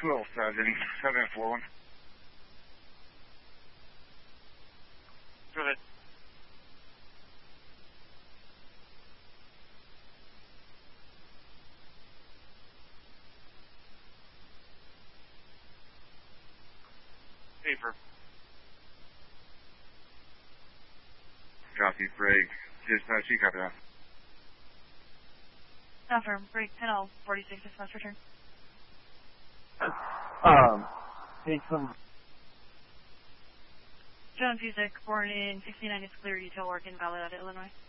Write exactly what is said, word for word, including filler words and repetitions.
twelve, Sergeant. seven four one. Go ahead. Paper. Copy, break. Dispatch, you copy that. Confirm, break, Panel forty-six, dispatch, return. Um, take some... John Fusick, born in sixty-nine, is clear detail work in Valladolid, Illinois.